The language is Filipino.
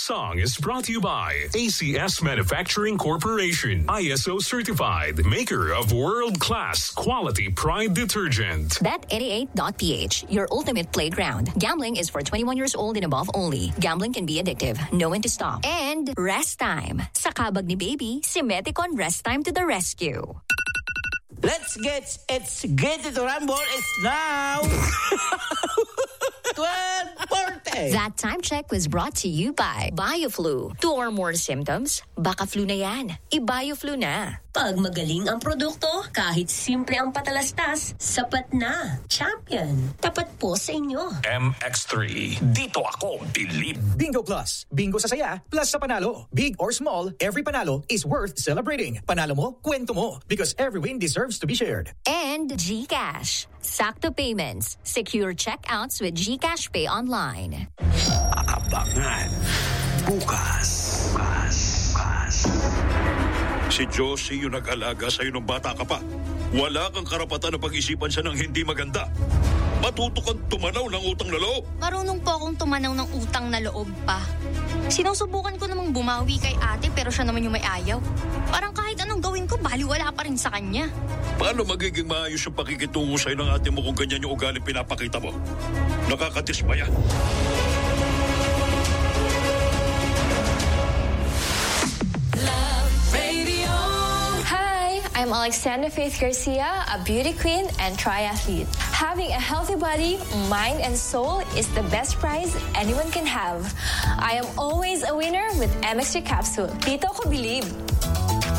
song is brought to you by ACS Manufacturing Corporation, ISO certified, maker of world-class quality Pride detergent. Bet88.ph, your ultimate playground. Gambling is for 21 years old and above only. Gambling can be addictive. Know when to stop. And Rest Time. Sa kabag ni Baby, si Meticon Rest Time to the rescue. Let's get to rumble. It's now 12:40. That time check was brought to you by BioFlu. 2 or more symptoms? Baka flu na yan. I-BioFlu na. Pag magaling ang produkto, kahit simple ang patalastas, sapat na. Champion. Tapat po sa inyo. MX3. Dito ako, believe. Bingo Plus. Bingo sa saya, plus sa panalo. Big or small, every panalo is worth celebrating. Panalo mo, kwento mo. Because every win deserves to be shared. And GCash. Sakto Payments. Secure checkouts with GCash Pay online. Abangan. Bukas. Si Josie yung nag-alaga sa'yo nung bata ka pa. Wala kang karapatan na pag-isipan siya ng hindi maganda. Matuto kang tumanaw ng utang na loob. Marunong po akong tumanaw ng utang na loob pa. Sinusubukan ko namang bumawi kay ate pero siya naman yung may ayaw. Parang kahit anong gawin ko, baliwala pa rin sa kanya. Paano magiging maayos yung pakikitungo sa'yo ng ate mo kung ganyan yung ugali pinapakita mo? Nakakatismaya. I'm Alexandra Faith Garcia, a beauty queen and triathlete. Having a healthy body, mind, and soul is the best prize anyone can have. I am always a winner with MX3 Capsule. Dito ko believe.